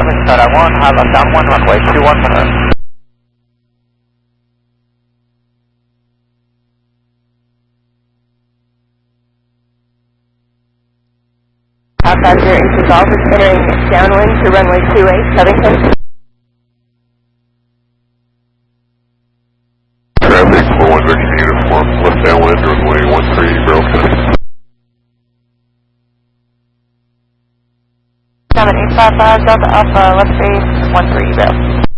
7, start at 1, high left down 1, runway 21 minutes. Passenger AC Golf is entering downwind to runway 28, Covington. Traffic 413 uniform, left downwind, runway 13, Burleson. 7855 Delta Alpha, left base 13, Bill.